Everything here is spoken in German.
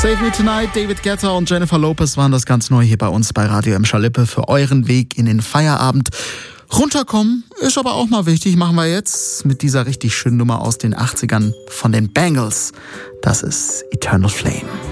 Save Me Tonight, David Guetta und Jennifer Lopez waren das ganz neu hier bei uns bei Radio Emscher Lippe für euren Weg in den Feierabend. Runterkommen ist aber auch mal wichtig, machen wir jetzt mit dieser richtig schönen Nummer aus den 80ern von den Bangles. Das ist Eternal Flame.